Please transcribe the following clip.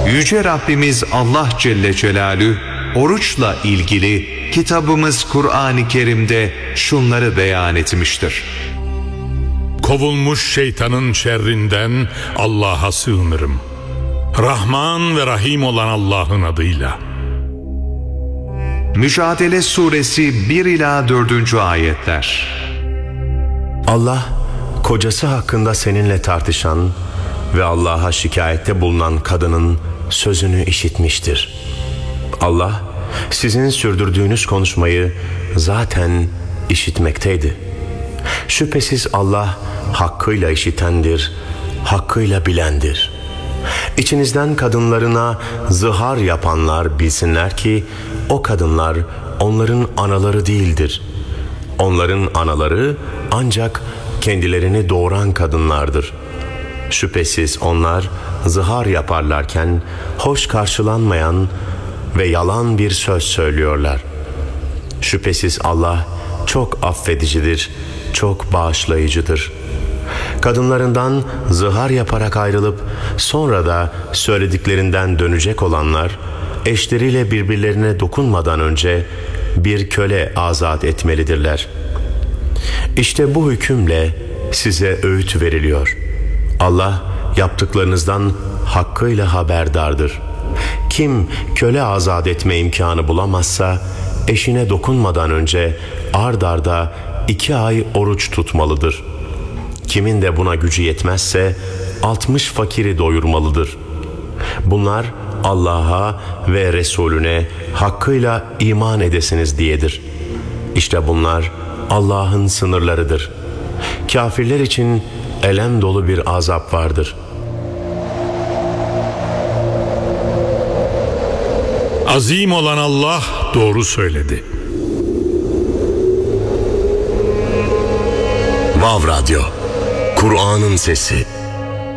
Yüce Rabbimiz Allah Celle Celaluhu oruçla ilgili kitabımız Kur'an-ı Kerim'de şunları beyan etmiştir. Kovulmuş şeytanın şerrinden Allah'a sığınırım. Rahman ve Rahim olan Allah'ın adıyla. Mücadele Suresi 1 ila 4. ayetler. Allah, kocası hakkında seninle tartışan ve Allah'a şikayette bulunan kadının sözünü işitmiştir. Allah, sizin sürdürdüğünüz konuşmayı zaten işitmekteydi. Şüphesiz Allah hakkıyla işitendir, hakkıyla bilendir. İçinizden kadınlarına zihar yapanlar bilsinler ki o kadınlar onların anaları değildir. Onların anaları ancak kendilerini doğuran kadınlardır. Şüphesiz onlar zihar yaparlarken hoş karşılanmayan ve yalan bir söz söylüyorlar. Şüphesiz Allah çok affedicidir, çok bağışlayıcıdır. Kadınlarından zihar yaparak ayrılıp sonra da söylediklerinden dönecek olanlar, eşleriyle birbirlerine dokunmadan önce bir köle azat etmelidirler. İşte bu hükümle size öğüt veriliyor. Allah yaptıklarınızdan hakkıyla haberdardır. Kim köle azat etme imkanı bulamazsa eşine dokunmadan önce ard arda 2 ay oruç tutmalıdır. Kimin de buna gücü yetmezse 60 fakiri doyurmalıdır. Bunlar Allah'a ve Resulüne hakkıyla iman edesiniz diyedir. İşte bunlar Allah'ın sınırlarıdır. Kafirler için elem dolu bir azap vardır. Azim olan Allah doğru söyledi. Vav Radyo, Kur'an'ın sesi.